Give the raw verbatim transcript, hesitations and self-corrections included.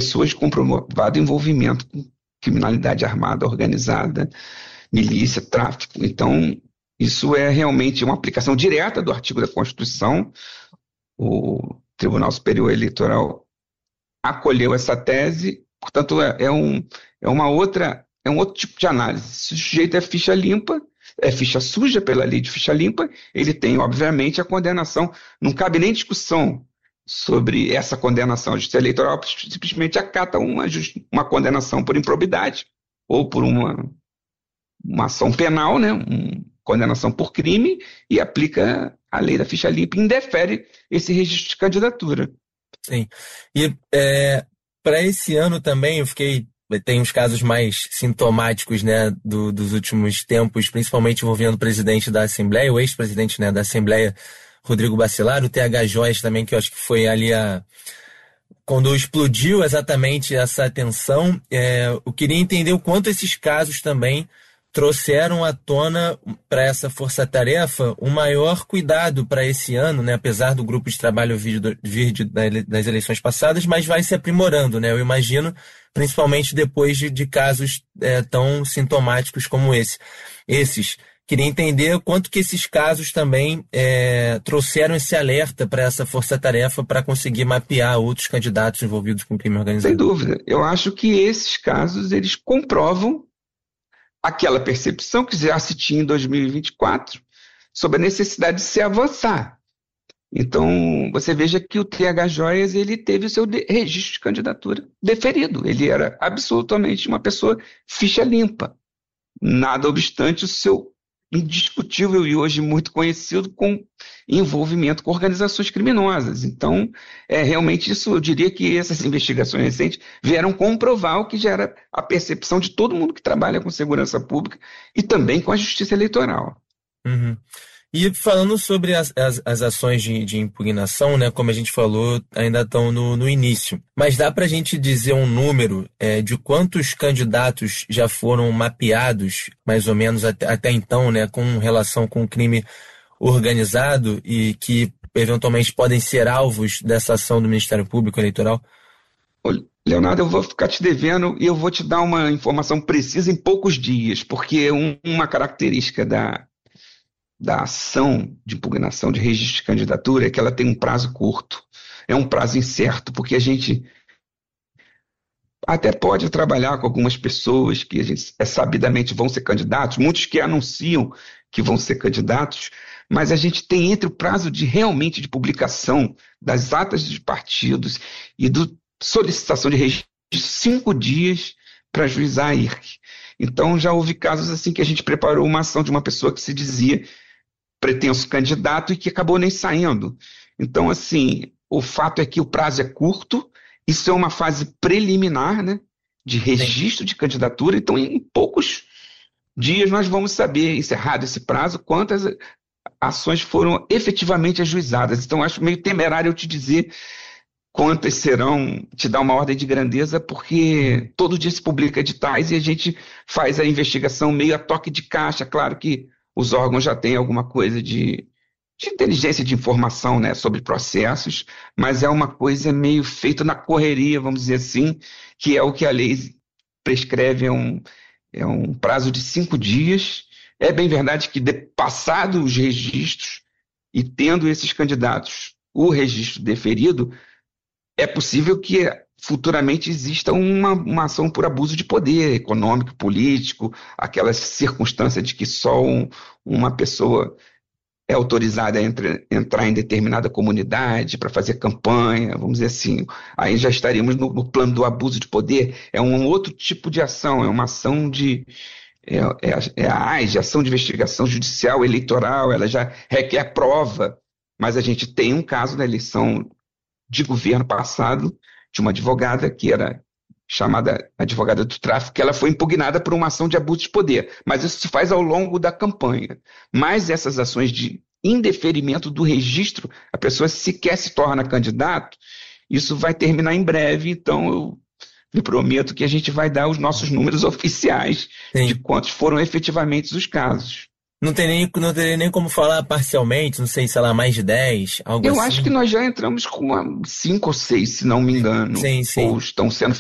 pessoas com comprovado envolvimento com criminalidade armada organizada, milícia, tráfico. Então, isso é realmente uma aplicação direta do artigo da Constituição. O Tribunal Superior Eleitoral acolheu essa tese, portanto, é, é, um, é uma outra, é um outro tipo de análise. Se o sujeito é ficha limpa, é ficha suja pela lei de ficha limpa, ele tem, obviamente, a condenação. Não cabe nem discussão sobre essa condenação. A Justiça Eleitoral simplesmente acata uma, uma condenação por improbidade ou por uma, uma ação penal, né? Uma condenação por crime, e aplica a lei da ficha limpa e indefere esse registro de candidatura. Sim. E é, para esse ano também eu fiquei... Tem uns casos mais sintomáticos, né, do, dos últimos tempos, principalmente envolvendo o presidente da Assembleia, o ex-presidente, né, da Assembleia, Rodrigo Bacelar, o T H Joias também, que eu acho que foi ali a... Quando explodiu exatamente essa tensão, é, eu queria entender o quanto esses casos também trouxeram à tona para essa força-tarefa um maior cuidado para esse ano, né? Apesar do grupo de trabalho vir, vir de, das eleições passadas, mas vai se aprimorando, né? Eu imagino, principalmente depois de, de casos é, tão sintomáticos como esse. esses. Queria entender quanto que esses casos também é, trouxeram esse alerta para essa força-tarefa para conseguir mapear outros candidatos envolvidos com crime organizado. Sem dúvida. Eu acho que esses casos, eles comprovam aquela percepção que já se tinha em dois mil e vinte e quatro sobre a necessidade de se avançar. Então, você veja que o T H Joias, ele teve o seu de- registro de candidatura deferido. Ele era absolutamente uma pessoa ficha limpa. Nada obstante o seu indiscutível e hoje muito conhecido com envolvimento com organizações criminosas. Então, é realmente isso, eu diria que essas investigações recentes vieram comprovar o que já era a percepção de todo mundo que trabalha com segurança pública e também com a justiça eleitoral. Uhum. E falando sobre as, as, as ações de, de impugnação, né, como a gente falou, ainda estão no, no início. Mas dá para a gente dizer um número é, de quantos candidatos já foram mapeados, mais ou menos até, até então, né, com relação com o crime organizado e que eventualmente podem ser alvos dessa ação do Ministério Público Eleitoral? Ô, Leonardo, eu vou ficar te devendo e eu vou te dar uma informação precisa em poucos dias, porque um- uma característica da da ação de impugnação de registro de candidatura é que ela tem um prazo curto. É um prazo incerto, porque a gente até pode trabalhar com algumas pessoas que a gente é, sabidamente vão ser candidatos, muitos que anunciam que vão ser candidatos, mas a gente tem entre o prazo de realmente de publicação das atas de partidos e do solicitação de registro cinco dias para ajuizar a I R C. Então já houve casos assim que a gente preparou uma ação de uma pessoa que se dizia pretenso candidato e que acabou nem saindo. Então, assim, o fato é que o prazo é curto, isso é uma fase preliminar, né, de registro de candidatura, então em poucos dias nós vamos saber, encerrado esse prazo, quantas ações foram efetivamente ajuizadas. Então, acho meio temerário eu te dizer quantas serão, te dar uma ordem de grandeza, porque todo dia se publica editais e a gente faz a investigação meio a toque de caixa. Claro que os órgãos já têm alguma coisa de, de inteligência de informação, né, sobre processos, mas é uma coisa meio feita na correria, vamos dizer assim, que é o que a lei prescreve, é um, é um prazo de cinco dias. É bem verdade que, de, passado os registros e tendo esses candidatos o registro deferido, é possível que futuramente exista uma, uma ação por abuso de poder econômico, político, aquela circunstância de que só um, uma pessoa é autorizada a entre, entrar em determinada comunidade para fazer campanha, vamos dizer assim, aí já estaríamos no, no plano do abuso de poder. É um outro tipo de ação, é uma ação de... É, é, a- é a AIS, Ação de Investigação Judicial Eleitoral, ela já requer prova, mas a gente tem um caso da eleição de governo passado, de uma advogada que era chamada advogada do tráfico, que ela foi impugnada por uma ação de abuso de poder. Mas isso se faz ao longo da campanha. Mas essas ações de indeferimento do registro, a pessoa sequer se torna candidato, isso vai terminar em breve, então eu me prometo que a gente vai dar os nossos números oficiais de Sim. quantos foram efetivamente os casos. Não tem nem, não teria nem como falar parcialmente, não sei, sei lá, mais de dez, algo Eu acho que assim. nós já entramos com uma cinco ou seis, se não me engano, Sim, ou sim. estão sendo